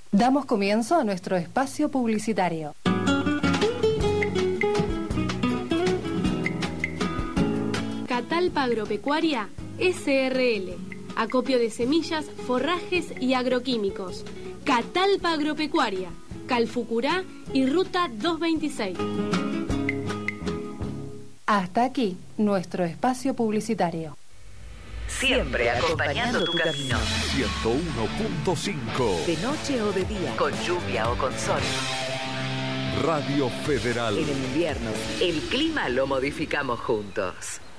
Damos comienzo a nuestro espacio publicitario. Catalpa Agropecuaria SRL. Acopio de semillas, forrajes y agroquímicos. Catalpa Agropecuaria, Calfucurá y Ruta 226. Hasta aquí nuestro espacio publicitario. Siempre acompañando tu camino. 101.5. De noche o de día. Con lluvia o con sol. Radio Federal. En el invierno, el clima lo modificamos juntos.